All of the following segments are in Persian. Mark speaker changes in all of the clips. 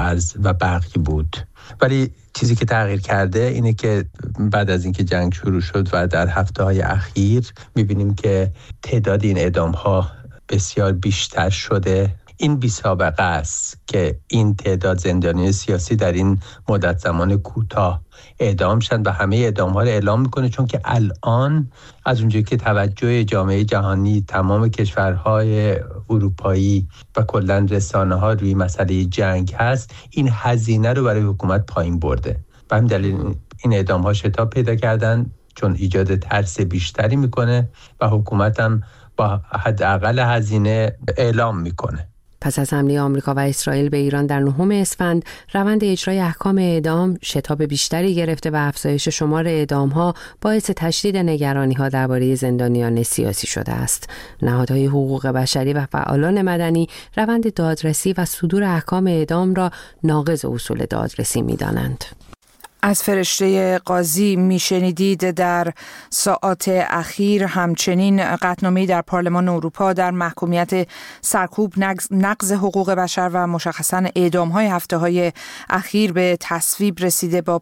Speaker 1: ارز و برقی بود. ولی چیزی که تغییر کرده اینه که بعد از اینکه جنگ شروع شد و در هفته‌های اخیر می‌بینیم که تعداد این اعدام‌ها بسیار بیشتر شده. این بی‌سابقه است که این تعداد زندانیان سیاسی در این مدت زمان کوتاه اعدام شدن و همه اعدام‌ها رو اعلام میکنه، چون که الان از اونجایی که توجه جامعه جهانی، تمام کشورهای اروپایی و کلاً رسانه‌ها روی مسئله جنگ هست، این هزینه رو برای حکومت پایین برده. به همین دلیل این اعدام‌ها شتاب پیدا کردن، چون ایجاد ترس بیشتری میکنه و حکومت هم با حداقل هزینه اعلام میکنه.
Speaker 2: پس از حمله آمریکا و اسرائیل به ایران در 9 اسفند، روند اجرای احکام اعدام شتاب بیشتری گرفته و افزایش شمار اعدام‌ها باعث تشدید نگرانی‌ها درباره زندانیان سیاسی شده است. نهادهای حقوق بشری و فعالان مدنی روند دادرسی و صدور احکام اعدام را ناقض اصول دادرسی می‌دانند.
Speaker 3: از فرشته قاضی میشنیدید. در ساعات اخیر همچنین قطعنامه‌ای در پارلمان اروپا در محکومیت سرکوب، نقض حقوق بشر و مشخصاً اعدام‌های هفته‌های اخیر به تصویب رسیده با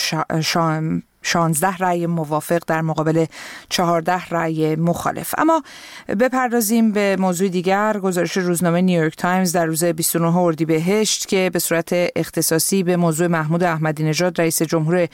Speaker 3: 516 رأی موافق در مقابل 14 رأی مخالف. اما بپردازیم به موضوع دیگر. گزارش روزنامه نیویورک تایمز در روز 29 اردیبهشت که به صورت اختصاصی به موضوع محمود احمدی نژاد رئیس جمهور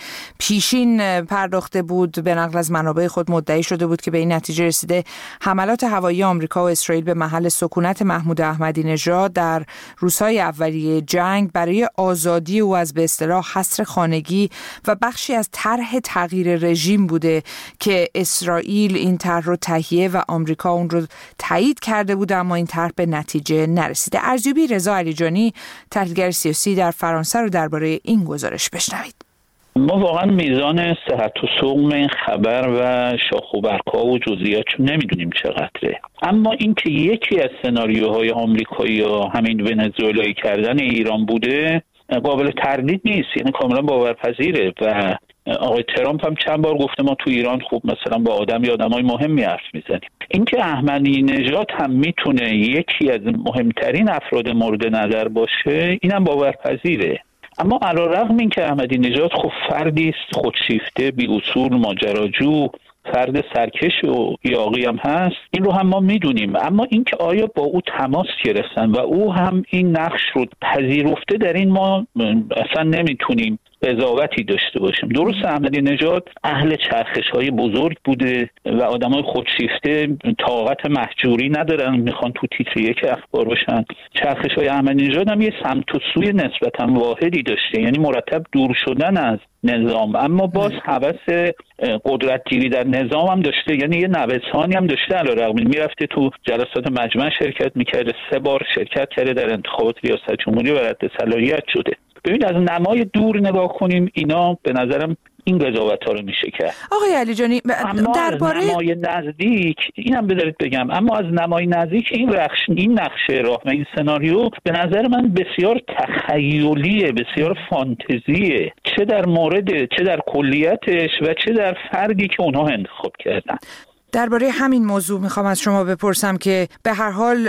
Speaker 3: پیشین پرداخته بود، به نقل از منابع خود مدعی شده بود که به این نتیجه رسیده حملات هوایی آمریکا و اسرائیل به محل سکونت محمود احمدی نژاد در روزهای اولیه جنگ برای آزادی او از به اصطلاح حصر خانگی و بخشی از طرح تغییر رژیم بوده که اسرائیل این طرح رو تهیه و آمریکا اون رو تایید کرده بود، اما این طرح به نتیجه نرسیده. ارزیابی رضا علیجانی، تحلیلگر سیاسی در فرانسه، رو درباره این گزارش بشنوید.
Speaker 4: ما واقعا میزان صحت و سقم این خبر و شاخ و برگ‌ها و جزئیاتش نمیدونیم چقدره، اما اینکه یکی از سناریوهای آمریکایی یا همین ونزوئلایی کردن ایران بوده قابل تردید نیست، یعنی کاملا باورپذیره. و آقای ترامپ هم چند بار گفته ما تو ایران خوب مثلا با آدمای مهمی حرف میزنیم. اینکه احمدی نژاد هم میتونه یکی از مهمترین افراد مورد نظر باشه اینم باورپذیره. اما علیرغم اینکه احمدی نژاد خب فردی است خودشیفته، بی اصول، ماجراجو، فرد سرکش و یاغی هم هست، این رو هم ما میدونیم. اما اینکه آیا با او تماس گرفتن و او هم این نقش رو پذیرفته، در این ما اصلا نمیتونیم قضاوتی داشته باشیم. درست احمدی نژاد اهل چرخش‌های بزرگ بوده و آدمای خودشیفته طاقت مهجوری ندارن، میخوان تو تیتر یک اخبار باشن. چرخش‌های احمدی نژاد هم یه سمت و سوی نسبتاً واحدی داشته، یعنی مرتب دور شدن از نظام، اما باز هوس قدرتگیری در نظام هم داشته، یعنی یه نوسانی هم داشته. علیرغم میرفته تو جلسات مجمع شرکت میکرده، 3 بار شرکت کرده در انتخابات ریاست جمهوری و رد صلاحیت شده. ببین از نمای دور نگاه کنیم، اینا به نظرم این قضاوت‌ها رو میشه کرد.
Speaker 3: آقای علیجانی درباره
Speaker 4: نمای نزدیک اینم بذارید بگم، اما از نمای نزدیک این نقشه راه و این سناریو به نظر من بسیار تخیلیه، بسیار فانتزیه، چه در مورد، چه در کلیتش و چه در فردی که اونها انتخاب کردن.
Speaker 3: درباره همین موضوع میخوام از شما بپرسم که به هر حال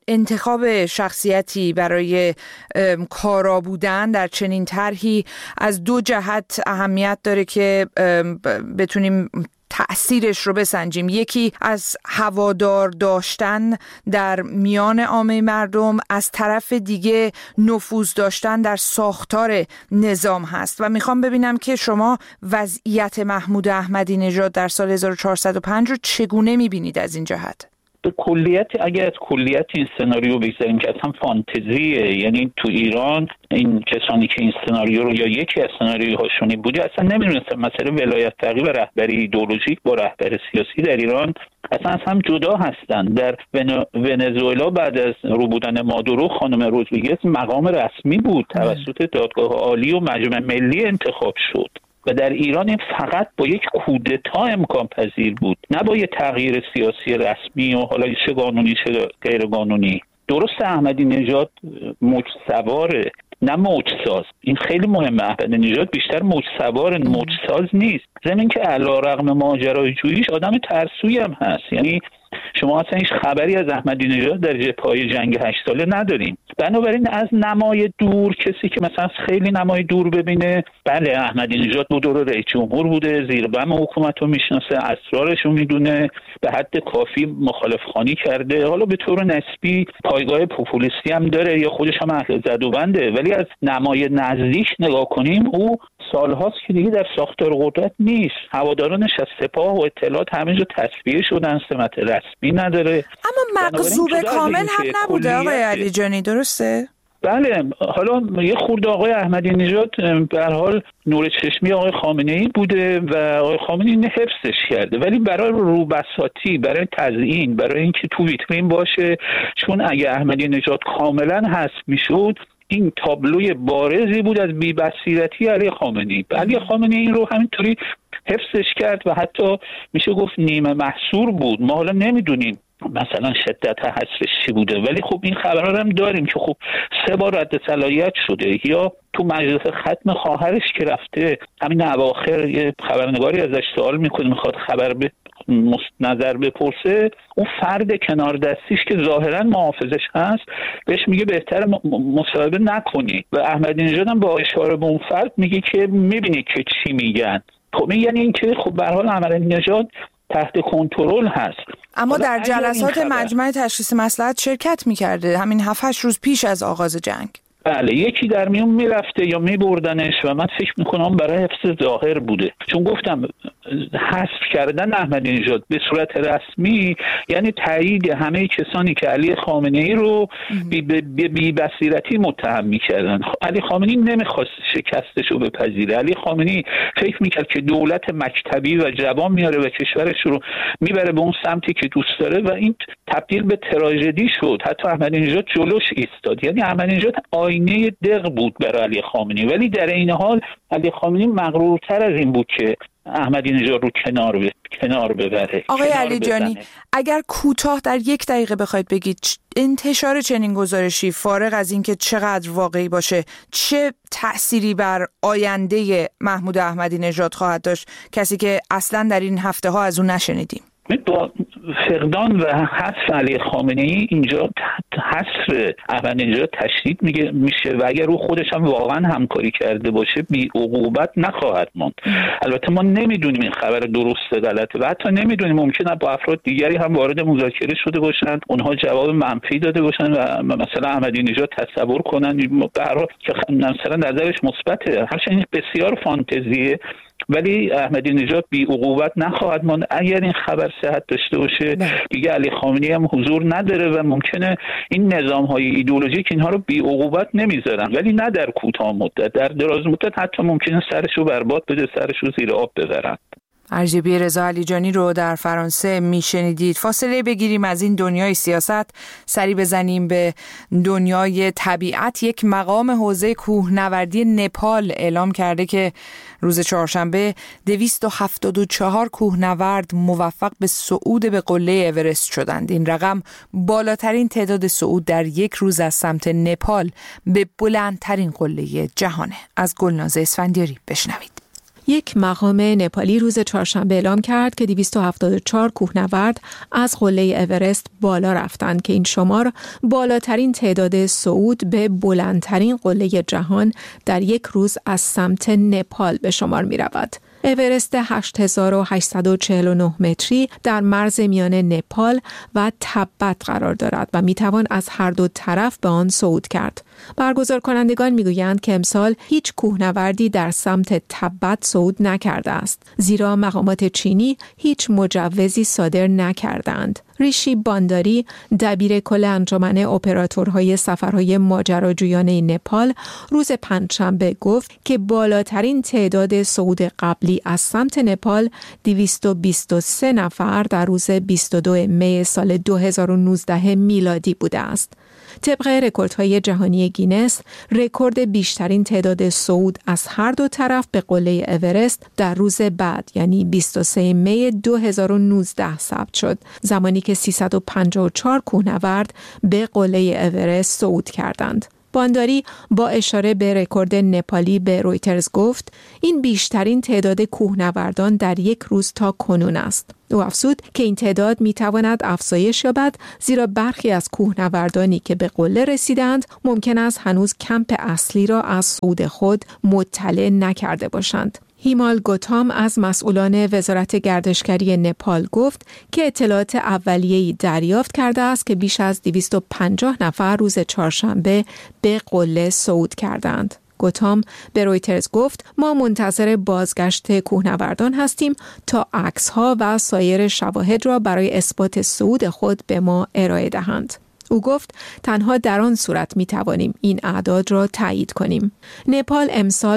Speaker 3: انتخاب شخصیتی برای کارا بودن در چنین طرحی از 2 جهت اهمیت داره که بتونیم تأثیرش رو بسنجیم. یکی از هوادار داشتن در میان عامه مردم، از طرف دیگه نفوذ داشتن در ساختار نظام هست و میخوام ببینم که شما وضعیت محمود احمدی نژاد در سال 1405 رو چگونه میبینید از این جهت؟
Speaker 4: به کلیت، اگر از کلیت این سناریو بگذاریم که اصلا فانتزیه، یعنی تو ایران این کسانی که این سناریو رو یا یکی از سناریوهاشونی بوده اصلا نمیدونستن مسئله ولایت فقیه و رهبری ایدئولوژیک با رهبر سیاسی در ایران اصلا از هم جدا هستن. در ونزوئلا بعد از روبودن مادورو خانم رودریگز مقام رسمی بود، توسط دادگاه عالی و مجمع ملی انتخاب شد. و در ایران این فقط با یک کودتا امکان پذیر بود، نه با یک تغییر سیاسی رسمی و حالا چه قانونی چه غیر قانونی. درست احمدی نژاد موج سواره نه موج ساز، این خیلی مهمه. احمدی نژاد بیشتر موج سوار، موج ساز نیست. ضمن که علیرغم ماجرای جوییش آدم ترسویی هم هست، یعنی شما اصلا هیچ خبری از احمدی نژاد در جبهه‌های جنگ 8 ساله نداریم. بنابراین از نمای دور کسی که مثلا خیلی نمای دور ببینه، بله احمدی نژاد بود و رئیس جمهور بوده، زیر بم حکومت رو میشناسه، اسرارش رو میدونه، به حد کافی مخالف خوانی کرده، حالا به طور نسبی پایگاه پوپولیستی هم داره یا خودش هم اهل زدوبنده، ولی از نمای نزدیک نگاه کنیم او سالهاست که دیگه در ساختار قدرت نیست. هوادارانش از سپاه و اطلاعات همه جا تصفیه شدن، سمت رسمی نداره.
Speaker 3: اما مغصوب کامل هم نبوده آقای علیجانی، درسته؟
Speaker 4: بله، حالا یه خورده آقای احمدی نژاد به هر حال نور چشمی آقای خامنه‌ای بوده و آقای خامنه‌ای اینو حفظش کرده، ولی برای روبساطی، برای تزیین، برای اینکه تو ویترین باشه، چون اگه احمدی نژاد کاملا حذف میشد این تابلوی بارزی بود از بی‌بصیرتی علی خامنه‌ای. علی خامنه‌ای این رو همینطوری حفظش کرد و حتی میشه گفت نیمه محصور بود. ما حالا نمیدونیم مثلا شدت حذفش چی بوده، ولی خب این خبرها هم داریم که خب 3 بار رد صلاحیت شده، یا تو مجلس ختم خواهرش که رفته همین اواخر یه خبرنگاری ازش سوال میکنه، میخواد خبر نظر بپرسه، اون فرد کنار دستیش که ظاهرا محافظش هست بهش میگه بهتر مصاحبه نکنی و احمدی نژاد هم با اشاره به اون فرد میگه که میبینی که چی میگن. خب این یعنی این که خب به هر حال احمدی نژاد تحت کنترل هست.
Speaker 3: اما در جلسات مجمع تشخیص مصلحت شرکت میکرده همین 7-8 روز پیش از آغاز جنگ.
Speaker 4: بله، یکی در میون میرفته یا میبردنش و من فکر میکنم برای حفظ ظاهر بوده، چون گفتم حذف کردن احمدی نژاد به صورت رسمی یعنی تایید همه کسانی که علی خامنه‌ای رو بی بصیرتی متهم میکردن. علی خامنه‌ای نمیخواست شکستش رو بپذیره. علی خامنه‌ای فکر میکرد که دولت مکتبی و جوان میاره و کشورش رو میبره به اون سمتی که دوست داره و این تبدیل به تراژدی شد. حتی احمدی نژاد جلوش ایستاد، یعنی احمدی نژاد آینه دق بود برای علی خامنه‌ای، ولی در این حال علی خامنه‌ای مغرورتر از این بود که احمدی نژاد رو کنار ببره.
Speaker 3: آقای علیجانی، اگر کوتاه در 1 دقیقه بخواید بگید انتشار چنین گزارشی فارغ از اینکه چقدر واقعی باشه چه تأثیری بر آینده محمود احمدی نژاد خواهد داشت، کسی که اصلا در این هفته ها از اون نشنیدیم؟
Speaker 4: با فقدان و حذف علی خامنه‌ای اینجا حذف احمدی نژاد تشدید میشه و اگر او خودش هم واقعا همکاری کرده باشه بی عقوبت نخواهد ماند. البته ما نمیدونیم این خبر درسته غلطه و حتی نمیدونیم، ممکنه با افراد دیگری هم وارد مذاکره شده باشند، اونها جواب منفی داده باشند و مثلا احمدی نژاد تصور کنن به هر حال که مثلا نظرش مثبته، هرچند بسیار فانتزیه، ولی احمدی نژاد بی عقوبت نخواهد ماند. اگر این خبر صحت داشته باشه دیگه علی خامنه‌ای هم حضور نداره و ممکنه این نظام‌های ایدئولوژیک اینها رو بی عقوبت نمیذارن، ولی نه در کوتاه مدت، در دراز مدت حتی ممکنه سرش رو برباد بده، سرش رو زیر آب ببرن.
Speaker 3: ارجبی رضا علیجانی رو در فرانسه میشنیدید. فاصله بگیریم از این دنیای سیاست، سری بزنیم به دنیای طبیعت. یک مقام حوزه کوهنوردی نپال اعلام کرده که روز چهارشنبه 274 کوهنورد موفق به صعود به قله اورست شدند. این رقم بالاترین تعداد صعود در یک روز از سمت نپال به بلندترین قله جهانه. از گلناز اسفندیاری بشنوید.
Speaker 5: یک مقام نپالی روز چهارشنبه اعلام کرد که 274 کوهنورد از قله اورست بالا رفتند که این شمار بالاترین تعداد صعود به بلندترین قله جهان در یک روز از سمت نپال به شمار می رود. اورست 8849 متری در مرز میان نپال و تبت قرار دارد و میتوان از هر دو طرف به آن صعود کرد. برگزار کنندگان میگویند که امسال هیچ کوهنوردی در سمت تبت صعود نکرده است، زیرا مقامات چینی هیچ مجوزی صادر نکردند. ریشی بانداری، دبیر کل انجمن اپراتورهای سفرهای ماجراجویانه نپال، روز پنجشنبه گفت که بالاترین تعداد صعود قبلی از سمت نپال 223 نفر در روز 22 می سال 2019 میلادی بوده است. طبق رکوردهای جهانی گینس، رکورد بیشترین تعداد صعود از هر دو طرف به قله اورست در روز بعد یعنی 23 می 2019 ثبت شد، زمانی که 354 کوهنورد به قله اورست صعود کردند. بانداری با اشاره به رکورد نپالی به رویترز گفت این بیشترین تعداد کوهنوردان در یک روز تا کنون است. او افزود که این تعداد میتواند افزایش یابد زیرا برخی از کوهنوردانی که به قله رسیدند ممکن است هنوز کمپ اصلی را از صعود خود مطلع نکرده باشند. هیمال گوتام از مسئولان وزارت گردشگری نپال گفت که اطلاعات اولیه‌ای دریافت کرده است که بیش از 250 نفر روز چهارشنبه به قله صعود کردند. گوتام به رویترز گفت ما منتظر بازگشت کوهنوردان هستیم تا عکس‌ها و سایر شواهد را برای اثبات صعود خود به ما ارائه دهند. او گفت تنها در آن صورت می توانیم این اعداد را تایید کنیم. نپال امسال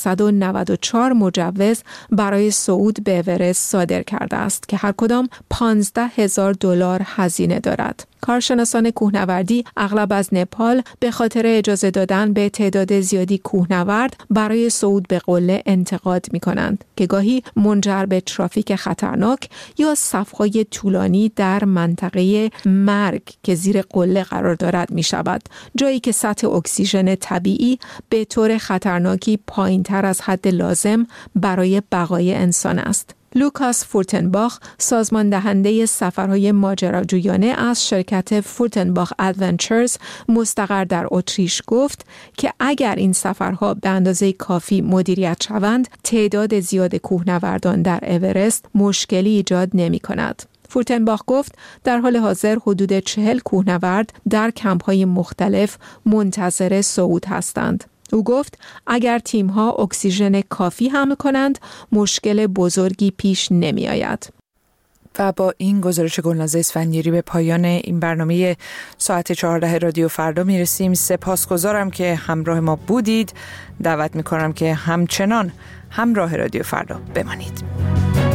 Speaker 5: 494 مجوز برای صعود به اورست صادر کرده است که هر کدام $15,000 هزینه دارد. کارشناسان کوهنوردی اغلب از نپال به خاطر اجازه دادن به تعداد زیادی کوهنورد برای صعود به قله انتقاد می کنند که گاهی منجر به ترافیک خطرناک یا صف‌های طولانی در منطقه مرگ که زیر قله قرار دارد می شود، جایی که سطح اکسیژن طبیعی به طور خطرناکی پایین‌تر از حد لازم برای بقای انسان است. لوکاس فورتنباخ، سازمان دهنده سفرهای ماجراجویانه از شرکت فورتنباخ ادونچرز مستقر در اتریش گفت که اگر این سفرها به اندازه کافی مدیریت شوند، تعداد زیاد کوهنوردان در اورست مشکلی ایجاد نمی کند. فورتنباخ گفت در حال حاضر حدود 40 کوهنورد در کمپ‌های مختلف منتظر صعود هستند. او گفت اگر تیم‌ها اکسیژن کافی حمل کنند مشکل بزرگی پیش نمی آید.
Speaker 3: و با این گزارش گلناز اسفندیاری به پایان این برنامه ساعت 14 رادیو فردا میرسیم. سپاسگزارم که همراه ما بودید. دعوت میکنم که همچنان همراه رادیو فردا بمانید.